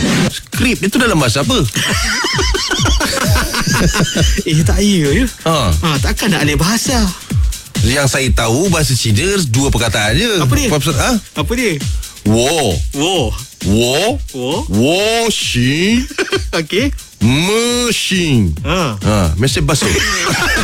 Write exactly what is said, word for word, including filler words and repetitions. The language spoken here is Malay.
Skrip itu dalam bahasa apa? Eh tak ya ya. Ha. Ha, takkan nak alih bahasa. Yang saya tahu bahasa Cina dua perkataan je. Apa dia? Apa, ha? Apa dia? Wo. Wo. Wo. Wo. Washing Okey. machine. Ha. Ha, mesin basuh.